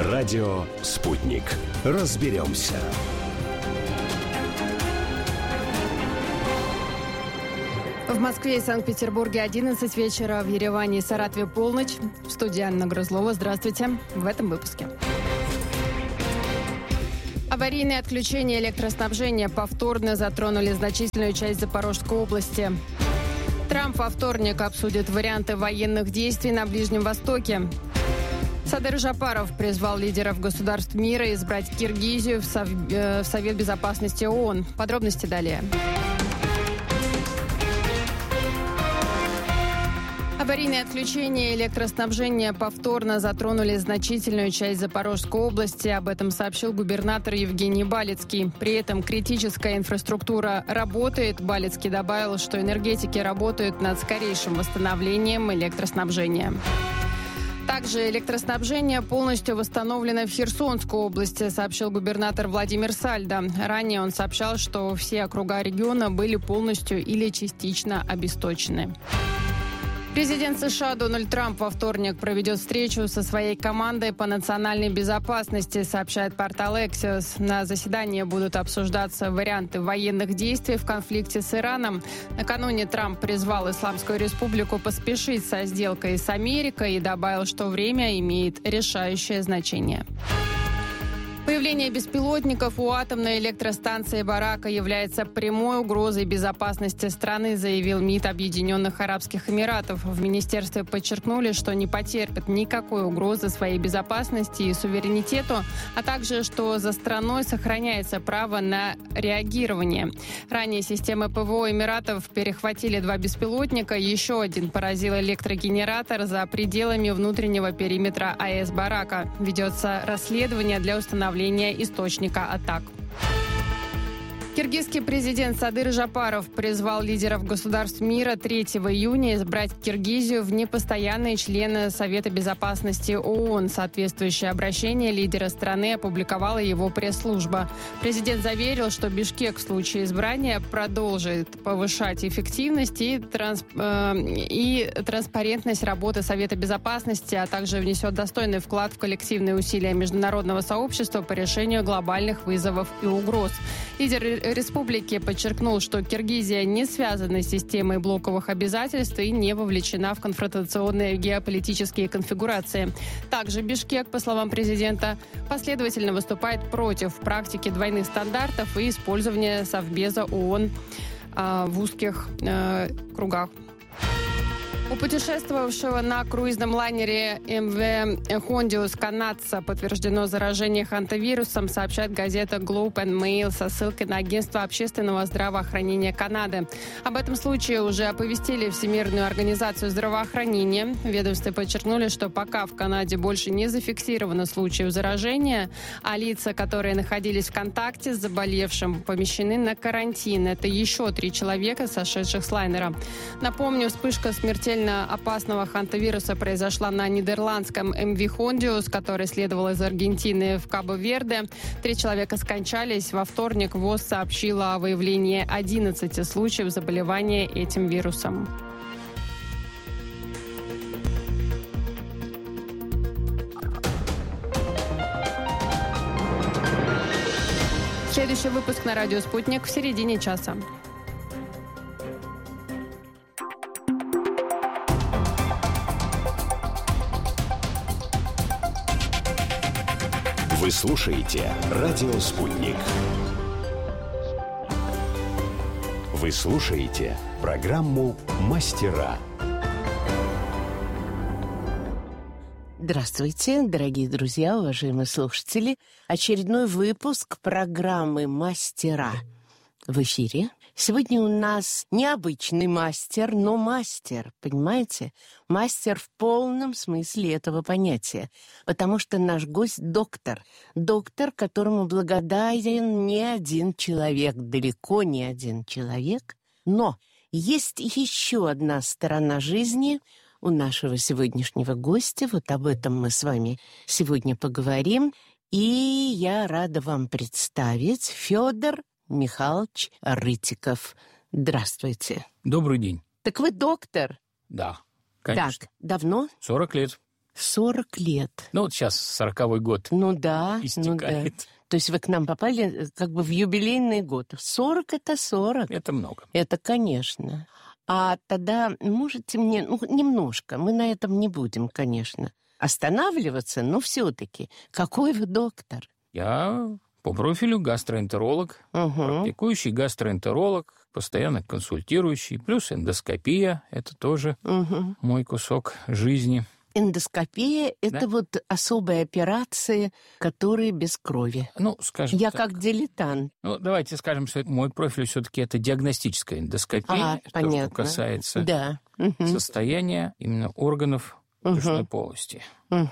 Радио «Спутник». Разберемся. В Москве и Санкт-Петербурге 11 вечера, в Ереване и Саратове полночь. В студии Анна Грызлова. Здравствуйте. В этом выпуске. Аварийные отключения электроснабжения повторно затронули значительную часть Запорожской области. Трамп во вторник обсудит варианты военных действий на Ближнем Востоке. Садыр Жапаров призвал лидеров государств мира избрать Киргизию в Совет Безопасности ООН. Подробности далее. Аварийные отключения электроснабжения повторно затронули значительную часть Запорожской области. Об этом сообщил губернатор Евгений Балицкий. При этом критическая инфраструктура работает. Балицкий добавил, что энергетики работают над скорейшим восстановлением электроснабжения. Также электроснабжение полностью восстановлено в Херсонской области, сообщил губернатор Владимир Сальдо. Ранее он сообщал, что все округа региона были полностью или частично обесточены. Президент США Дональд Трамп во вторник проведет встречу со своей командой по национальной безопасности, сообщает портал Axios. На заседании будут обсуждаться варианты военных действий в конфликте с Ираном. Накануне Трамп призвал Исламскую Республику поспешить со сделкой с Америкой и добавил, что время имеет решающее значение. Появление беспилотников у атомной электростанции Барака является прямой угрозой безопасности страны, заявил МИД Объединенных Арабских Эмиратов. В министерстве подчеркнули, что не потерпят никакой угрозы своей безопасности и суверенитету, а также, что за страной сохраняется право на реагирование. Ранее системы ПВО Эмиратов перехватили 2 беспилотника, еще один поразил электрогенератор за пределами внутреннего периметра АЭС Барака. Ведется расследование для установления источника атак. Киргизский президент Садыр Жапаров призвал лидеров государств мира 3 июня избрать Киргизию в непостоянные члены Совета Безопасности ООН. Соответствующее обращение лидера страны опубликовала его пресс-служба. Президент заверил, что Бишкек в случае избрания продолжит повышать эффективность и транспарентность работы Совета Безопасности, а также внесет достойный вклад в коллективные усилия международного сообщества по решению глобальных вызовов и угроз. Лидер республики подчеркнул, что Киргизия не связана с системой блоковых обязательств и не вовлечена в конфронтационные геополитические конфигурации. Также Бишкек, по словам президента, последовательно выступает против практики двойных стандартов и использования Совбеза ООН в узких кругах. У путешествовавшего на круизном лайнере МВ «Хондиус» канадца подтверждено заражение хантавирусом, сообщает газета Globe and Mail со ссылкой на агентство общественного здравоохранения Канады. Об этом случае уже оповестили Всемирную организацию здравоохранения. В ведомстве подчеркнули, что пока в Канаде больше не зафиксировано случаев заражения, а лица, которые находились в контакте с заболевшим, помещены на карантин. Это еще 3 человека, сошедших с лайнера. Напомню, вспышка смертельно опасного хантавируса произошла на нидерландском МВ «Хондиус», который следовал из Аргентины в Кабо-Верде. 3 человека скончались. Во вторник ВОЗ сообщила о выявлении 11 случаев заболевания этим вирусом. Следующий выпуск на радио «Спутник» в середине часа. Вы слушаете «Радио Спутник». Вы слушаете программу «Мастера». Здравствуйте, дорогие друзья, уважаемые слушатели. Очередной выпуск программы «Мастера» в эфире. Сегодня у нас необычный мастер, но мастер, понимаете? Мастер в полном смысле этого понятия. Потому что наш гость – доктор. Доктор, которому благодарен не один человек, далеко не один человек. Но есть еще одна сторона жизни у нашего сегодняшнего гостя. Вот об этом мы с вами сегодня поговорим. И я рада вам представить Федор Михайлович Рытиков. Здравствуйте. Добрый день. Так вы доктор? Да, конечно. Так, давно? 40 лет. 40 лет. Ну, вот сейчас 40-й год Ну да, истекает. То есть вы к нам попали как бы в юбилейный год. 40 — это 40. Это много. Это, конечно. А тогда можете мне, немножко, мы на этом не будем, конечно, останавливаться, но все-таки, какой вы доктор? Я по профилю гастроэнтеролог, практикующий гастроэнтеролог, постоянно консультирующий, плюс эндоскопия, это тоже мой кусок жизни. Эндоскопия – это вот особые операции, которые без крови. Ну, скажем Я так. как дилетант. Ну, давайте скажем, что мой профиль все-таки это диагностическая эндоскопия, то, понятно. что касается Да. состояния именно органов брюшной полости.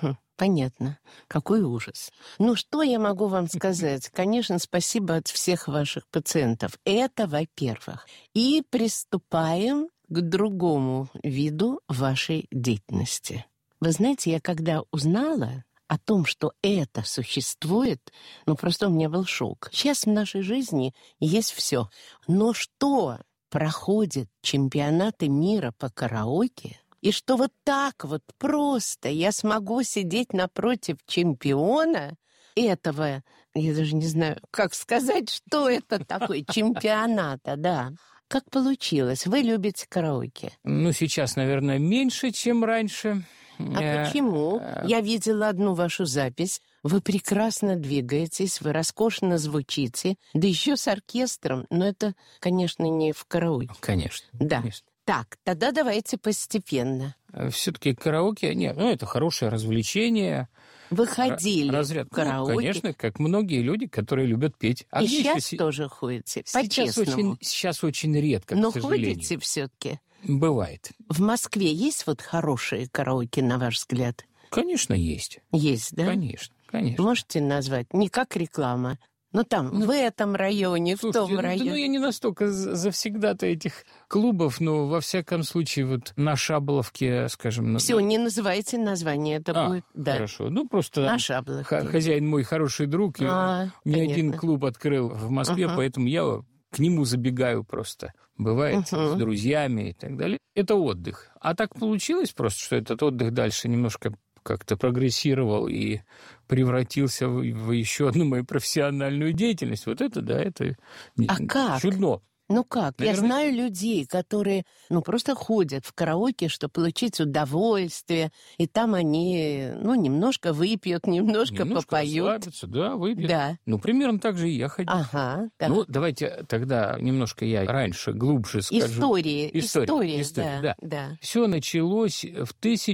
Понятно. Какой ужас. Ну, что я могу вам сказать? Конечно, спасибо от всех ваших пациентов. Это, во-первых. И приступаем к другому виду вашей деятельности. Вы знаете, я когда узнала о том, что это существует, просто у меня был шок. Сейчас в нашей жизни есть все. Но что проходят чемпионаты мира по караоке, и что вот так вот просто я смогу сидеть напротив чемпиона этого, я даже не знаю, как сказать, что это такое, чемпионата, да. Как получилось? Вы любите караоке? Ну, сейчас, наверное, меньше, чем раньше. А почему? Я видела одну вашу запись. Вы прекрасно двигаетесь, вы роскошно звучите, да еще с оркестром. Но это, конечно, не в караоке. Конечно. Да. Конечно. Так, тогда давайте постепенно. Все-таки караоке, это хорошее развлечение. Вы ходили разряд. в караоке? Конечно, как многие люди, которые любят петь. И сейчас тоже ходите, по-честному. Сейчас очень редко, но к сожалению. ходите все-таки? Бывает. В Москве есть вот хорошие караоке, на ваш взгляд? Конечно, есть. Есть, да? Конечно. Можете назвать? Не как реклама. В этом районе, слушайте, в том районе. Я не настолько завсегда-то этих клубов, но во всяком случае вот на Шаболовке, скажем... Все, не называйте название, это будет... Да. Хорошо, просто на Шаболовке. Хозяин мой хороший друг, и ни один клуб открыл в Москве, поэтому я к нему забегаю просто. Бывает с друзьями и так далее. Это отдых. А так получилось просто, что этот отдых дальше немножко как-то прогрессировал и превратился в еще одну мою профессиональную деятельность. Вот это, да, это как? чудно. Ну как? Наверное... Я знаю людей, которые просто ходят в караоке, чтобы получить удовольствие, и там они, немножко выпьют, немножко попоют. Расслабятся, да, выпьют. Да. Примерно так же и я ходил. Ага, да. Давайте тогда немножко я раньше, глубже скажу. История, да. Все началось в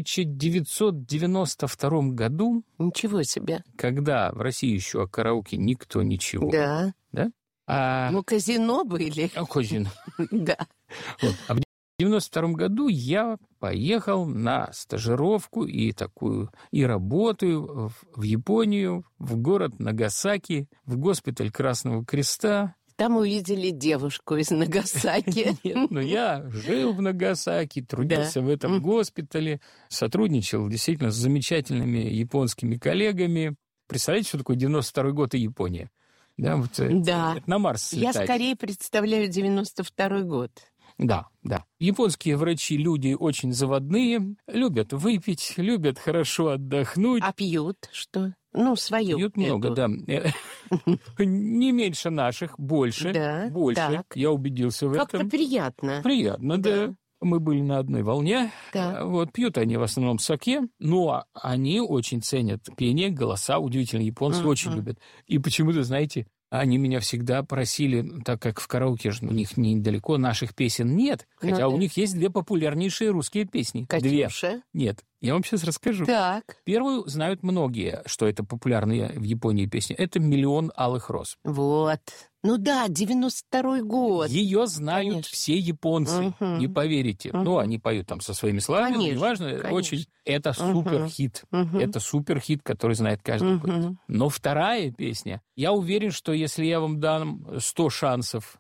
1992 году. Ничего себе. Когда в России еще о караоке никто ничего. Да. Да? Казино были. Казино. Да. А в 1992 году я поехал на стажировку и работаю в Японию, в город Нагасаки, в госпиталь Красного Креста. Там увидели девушку из Нагасаки. Нет, я жил в Нагасаки, трудился в этом госпитале, сотрудничал действительно с замечательными японскими коллегами. Представляете, что такое 92 год и Япония? Да. На Марс слетать. Я скорее представляю 92-й год. Да. Японские врачи люди очень заводные, любят выпить, любят хорошо отдохнуть. А пьют что? Свою. Пьют много, да. Не меньше наших, больше. Да, больше. Так. Я убедился в этом. Как-то приятно. Приятно, да. Мы были на одной волне. Да. Пьют они в основном саке, но они очень ценят пение, голоса, удивительно, японцы очень любят. И почему-то, знаете, они меня всегда просили, так как в караоке же у них недалеко наших песен нет, хотя у них есть две популярнейшие русские песни. «Катюша»? Две. Нет, я вам сейчас расскажу. Так. Первую знают многие, что это популярная в Японии песня. Это «Миллион алых роз». Вот. 92-й год. Ее знают все японцы, не поверите. Они поют там со своими словами, неважно, очень. Это суперхит. Это суперхит, который знает каждый год. Но вторая песня, я уверен, что если я вам дам 100 шансов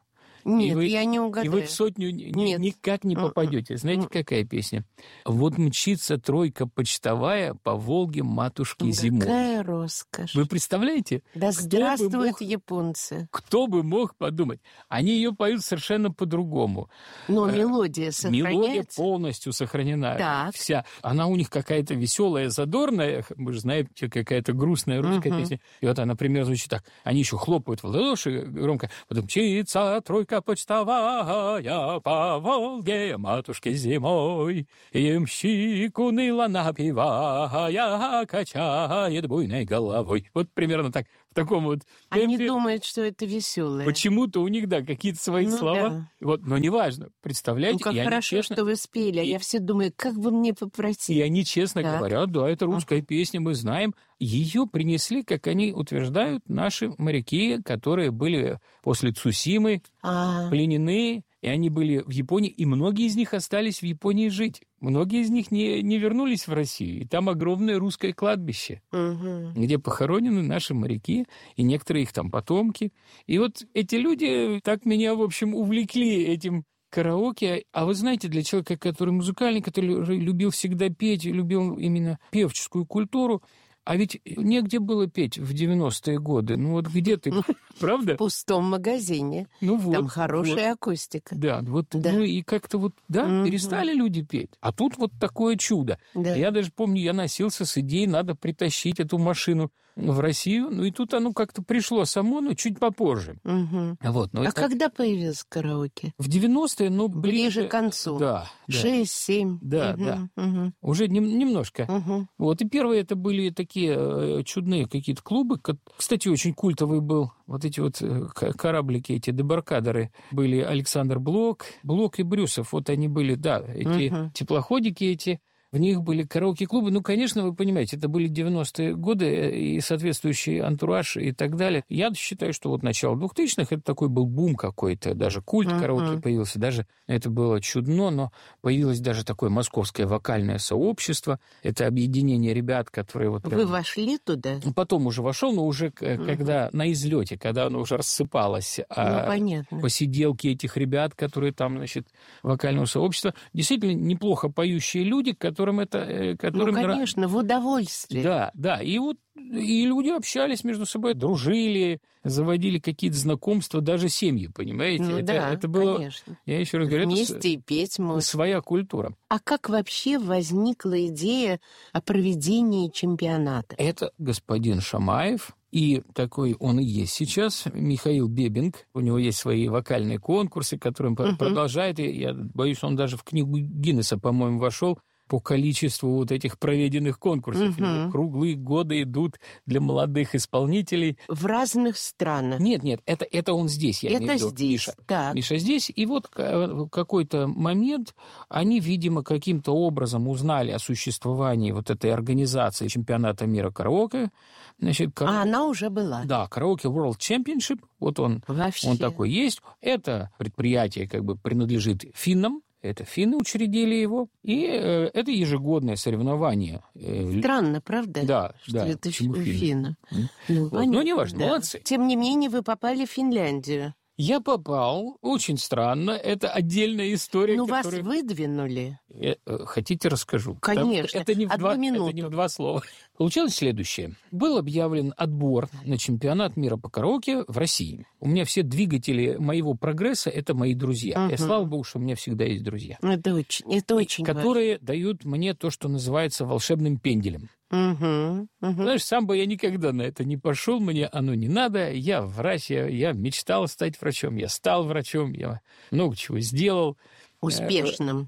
Нет, я не угадаю. И вы в сотню никак не попадете. Знаете, какая песня? Вот мчится тройка почтовая по Волге матушки зимой. Какая роскошь. Вы представляете? Да здравствуют японцы. Кто бы мог подумать? Они ее поют совершенно по-другому. Но мелодия сохраняется. Мелодия полностью сохранена. Так. Вся. Она у них какая-то веселая, задорная. Вы же знаете, какая-то грустная русская песня. И вот она, например, звучит так. Они еще хлопают в ладоши громко. Потом мчится тройка почтовая по Волге матушки зимой. Ямщик уныло напевая качает буйной головой. Вот примерно так. В таком вот темпе. Они думают, что это веселое. Почему-то у них, да, какие-то свои слова. Да. Вот, но неважно. Представляете? Как хорошо, честно... что вы спели. Я все думаю, как бы мне попросить. И они честно говорят, да, это русская песня, мы знаем. Ее принесли, как они утверждают, наши моряки, которые были после Цусимы пленены, и они были в Японии, и многие из них остались в Японии жить. Многие из них не вернулись в Россию. И там огромное русское кладбище, где похоронены наши моряки и некоторые их там потомки. И вот эти люди так меня, в общем, увлекли этим караоке. А вы знаете, для человека, который музыкальный, который любил всегда петь, любил именно певческую культуру, а ведь негде было петь в 90-е годы. Ну вот где ты, правда? В пустом магазине. Ну вот. Там хорошая акустика. Да, вот. Да. Ну и как-то вот, перестали люди петь. А тут вот такое чудо. Да. Я даже помню, я носился с идеей, надо притащить эту машину в Россию. Ну и тут оно как-то пришло само, но чуть попозже. Вот, а когда появилось караоке? В 90-е, но ближе к концу. Да. 6-7. Да. Уже немножко. Вот, и первые это были такие чудные какие-то клубы. Кстати, очень культовый был. Вот эти вот кораблики, эти дебаркадеры были Александр Блок и Брюсов. Вот они были, да, эти теплоходики эти. В них были караоке-клубы. Ну, конечно, вы понимаете, это были 90-е годы и соответствующий антураж и так далее. Я считаю, что вот начало 2000-х это такой был бум какой-то. Даже культ караоке появился. Даже это было чудно, но появилось даже такое московское вокальное сообщество. Это объединение ребят, которые вот... Вы вошли туда? Потом уже вошел, но уже когда на излете, когда оно уже рассыпалось. Понятно. Посиделки этих ребят, которые там, значит, вокального сообщества. Действительно неплохо поющие люди, которым это... конечно, в удовольствие. Да. И вот и люди общались между собой, дружили, заводили какие-то знакомства, даже семьи, понимаете? Ну, это было, конечно. Я еще раз говорю, вместе и петь можно. Своя культура. А как вообще возникла идея о проведении чемпионата? Это господин Шамаев. И такой он и есть сейчас, Михаил Бебинг. У него есть свои вокальные конкурсы, которые он продолжает. И я боюсь, он даже в книгу Гиннесса, по-моему, вошел по количеству вот этих проведенных конкурсов. Круглые годы идут для молодых исполнителей. В разных странах. Нет, это он здесь, я имею в виду. Здесь. Миша здесь. И вот в какой-то момент они, видимо, каким-то образом узнали о существовании вот этой организации чемпионата мира караоке. Значит, она уже была. Да, караоке World Championship. Вот он такой есть. Это предприятие как бы принадлежит финнам. Это финны учредили его, и это ежегодное соревнование. Странно, правда? Да, что это финны. Ну, неважно, молодцы. Тем не менее, вы попали в Финляндию. Я попал, очень странно, это отдельная история. Ну, вас выдвинули. Хотите, расскажу? Конечно, это не в два слова. Получилось следующее. Был объявлен отбор на чемпионат мира по караоке в России. У меня все двигатели моего прогресса – это мои друзья. И слава богу, что у меня всегда есть друзья. Это очень которые дают мне то, что называется волшебным пенделем. Знаешь, сам бы я никогда на это не пошел, мне оно не надо. Я врач, я мечтал стать врачом, я стал врачом, я много чего сделал. Успешным.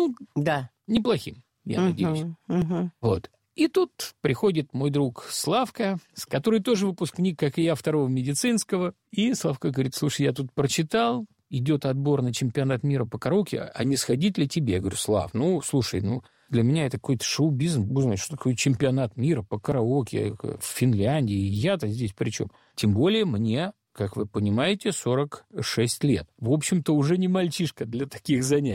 Неплохим, я надеюсь. Вот. И тут приходит мой друг Славка, который тоже выпускник, как и я, второго медицинского. И Славка говорит: слушай, я тут прочитал, идет отбор на чемпионат мира по караоке, а не сходить ли тебе? Я говорю: Слав, слушай, для меня это какой-то шоу-бизнес, боже мой, что такое чемпионат мира по караоке в Финляндии, и я-то здесь при чем? Тем более мне, как вы понимаете, 46 лет. В общем-то, уже не мальчишка для таких занятий.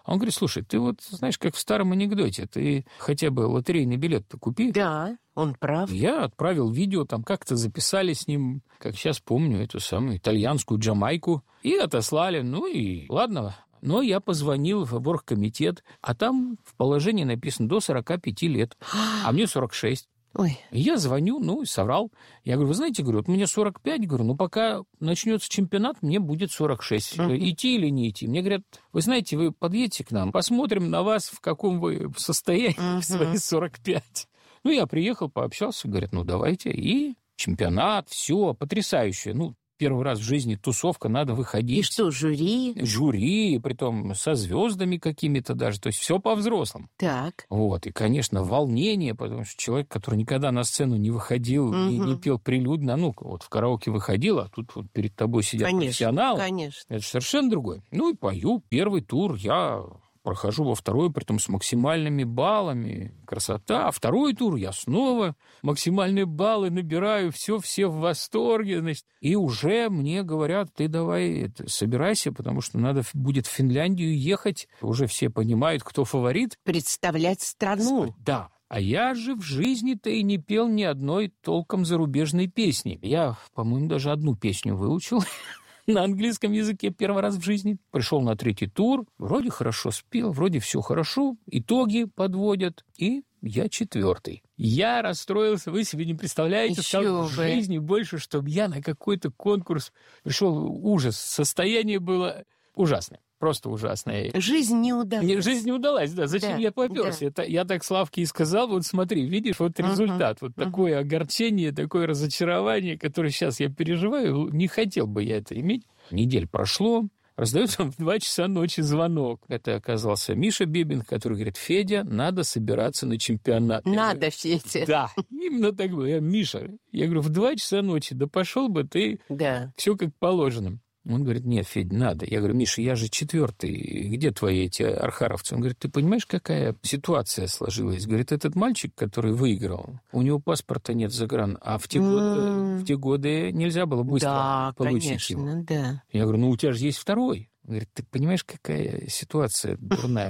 А он говорит, слушай, ты вот, знаешь, как в старом анекдоте, ты хотя бы лотерейный билет-то купи. Да, он прав. Я отправил видео, там как-то записали с ним, как сейчас помню, эту самую итальянскую Джамайку, и отослали. Ну и ладно. Но я позвонил в оргкомитет, а там в положении написано до 45 лет, а мне 46. Ой. Я звоню, и соврал. Я говорю, вы знаете, говорю, вот мне 45, говорю, ну пока начнется чемпионат, мне будет 46. Идти или не идти? Мне говорят, вы знаете, вы подъедете к нам, посмотрим на вас, в каком вы состоянии в свои 45. Ну, я приехал, пообщался, говорят, ну давайте. И чемпионат, все, потрясающе. Ну, первый раз в жизни тусовка, надо выходить. И что, жюри? Жюри, притом со звездами какими-то даже, то есть все по-взрослому. Так. Вот, и, конечно, волнение, потому что человек, который никогда на сцену не выходил и не пел прилюдно, ну, вот в караоке выходил, а тут вот перед тобой сидят профессионалы. Конечно. Это совершенно другое. Ну, и пою первый тур, я прохожу во второй, притом с максимальными баллами. Красота. А второй тур я снова максимальные баллы набираю. Все в восторге. Значит. И уже мне говорят, ты давай собирайся, потому что надо будет в Финляндию ехать. Уже все понимают, кто фаворит. Представлять страну. Да. А я же в жизни-то и не пел ни одной толком зарубежной песни. Я, по-моему, даже одну песню выучил. На английском языке первый раз в жизни. Пришел на третий тур, вроде хорошо спел, вроде все хорошо, итоги подводят, и я четвертый. Я расстроился, вы себе не представляете, сказал, в жизни больше, чтобы я на какой-то конкурс пришел. Ужас, состояние было ужасное. Просто ужасное. Жизнь не удалась. Жизнь не удалась, да. Зачем я попёрся? Это я так Славке и сказал, вот смотри, видишь, вот результат. Вот такое огорчение, такое разочарование, которое сейчас я переживаю, не хотел бы я это иметь. Неделя прошло, раздается в 2 часа ночи звонок. Это оказался Миша Бебин, который говорит, Федя, надо собираться на чемпионат. Надо, Федя. Да, именно так было. Миша, я говорю, в 2 часа ночи, да пошел бы ты, все как положено. Он говорит, нет, Федь, надо. Я говорю, Миша, я же четвертый, где твои эти архаровцы? Он говорит, ты понимаешь, какая ситуация сложилась? Говорит, этот мальчик, который выиграл, у него паспорта нет загран, а в те годы нельзя было быстро получить его. Да. Я говорю, ну у тебя же есть второй. Он говорит, ты понимаешь, какая ситуация дурная?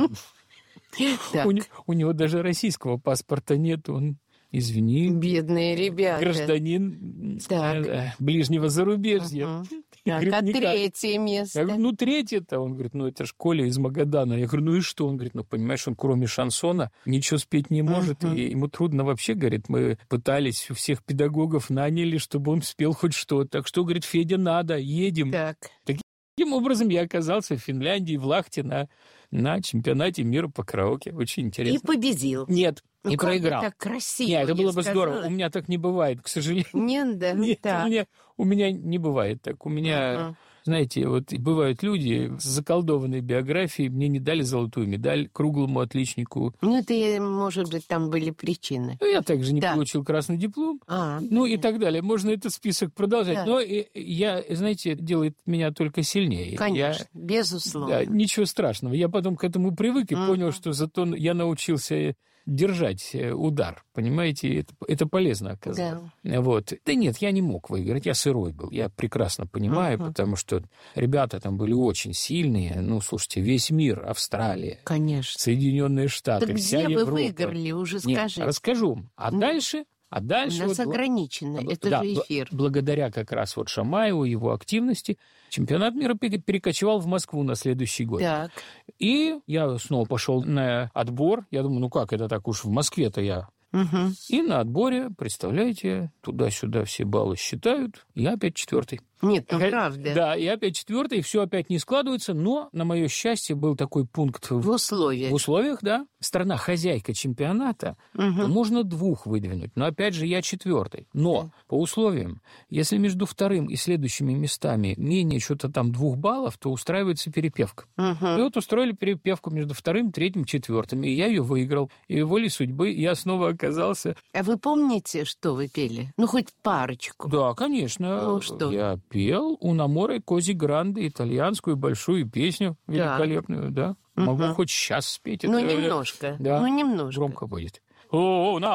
У него даже российского паспорта нет, он... Извини. Бедные ребята. Гражданин ближнего зарубежья. Так, а третье место? Я говорю, третье-то. Он говорит, это ж Коля из Магадана. Я говорю, и что? Он говорит, понимаешь, он кроме шансона ничего спеть не может. И ему трудно вообще, говорит, мы пытались, у всех педагогов наняли, чтобы он спел хоть что-то. Так что, говорит, Федя, надо, едем. Таким образом, я оказался в Финляндии, в Лахте, на чемпионате мира по караоке. Очень интересно. И победил. Нет. И проиграл. Так красиво. Нет, это было бы здорово. У меня так не бывает, к сожалению. Нет, да. Нет, у меня не бывает так. У меня, знаете, вот бывают люди с заколдованной биографией, мне не дали золотую медаль круглому отличнику. Это, может быть, там были причины. Я также не получил красный диплом. И так далее. Можно этот список продолжать. Да. Но я, знаете, делает меня только сильнее. Конечно, безусловно. Да, ничего страшного. Я потом к этому привык и понял, что зато я научился держать удар, понимаете, это полезно оказалось. Да. Вот. Да нет, я не мог выиграть, я сырой был, я прекрасно понимаю, потому что ребята там были очень сильные, слушайте, весь мир, Австралия, конечно, Соединенные Штаты, так вся где Европа. Вы выиграли, уже скажи. Нет, расскажу. А дальше у нас ограничено, это же эфир. Благодаря как раз Шамаеву, его активности, чемпионат мира перекочевал в Москву на следующий год. Так. И я снова пошел на отбор. Я думаю, как это так уж в Москве-то я. И на отборе, представляете, туда-сюда все баллы считают, я опять четвертый. Нет, правда. Да, и опять четвертый, и все опять не складывается, но, на мое счастье, был такой пункт в условиях. В условиях, да. Страна хозяйка чемпионата, то можно 2 выдвинуть, но опять же я четвертый. Но по условиям, если между вторым и следующими местами менее что-то там 2 баллов, то устраивается перепевка. И вот устроили перепевку между вторым, третьим, четвертым, и я ее выиграл. И волей судьбы я снова оказался... А вы помните, что вы пели? Хоть парочку. Да, конечно. Что? Я пел «Una amore così grande», итальянскую большую песню великолепную, да. Могу хоть сейчас спеть. Немножко. Да. Немножко. Громко будет.